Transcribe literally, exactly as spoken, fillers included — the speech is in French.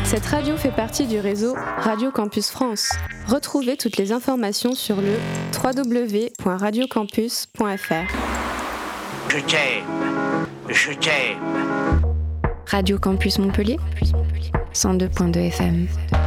Cette radio fait partie du réseau Radio Campus France. Retrouvez toutes les informations sur le w w w point radio campus point f r. Je t'aime, je t'aime. Radio Campus Montpellier, cent deux point deux F M.